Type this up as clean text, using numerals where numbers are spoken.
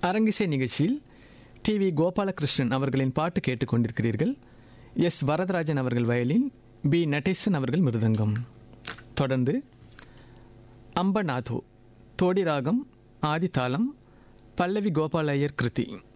அரங்கிசை நிகழ்ச்சியில் டி.வி. கோபாலகிருஷ்ணன் அவர்களின் பாட்டு கேட்டுக்கொண்டிருக்கிறீர்கள். எஸ். வரதராஜன் அவர்கள் வயலின், பி. நடேசன் அவர்கள் மிருதங்கம். தொடர்ந்து அம்பநாதோ தோடி ராகம், ஆதிதாளம், பல்லவி கோபால ஐயர் கிருதி.